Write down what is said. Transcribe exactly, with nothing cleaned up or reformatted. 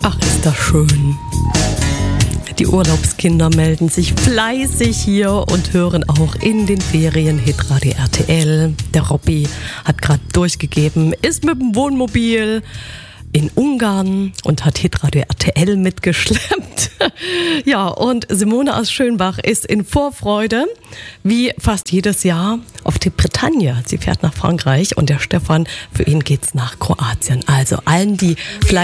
Ach, ist das schön. Die Urlaubskinder melden sich fleißig hier und hören auch in den Ferien Hitradio R T L. Der Robby hat gerade durchgegeben, ist mit dem Wohnmobil in Ungarn und hat Hitradio R T L mitgeschleppt. Ja, und Simone aus Schönbach ist in Vorfreude, wie fast jedes Jahr, auf die Bretagne. Sie fährt nach Frankreich und der Stefan, für ihn geht's nach Kroatien. Also allen, die vielleicht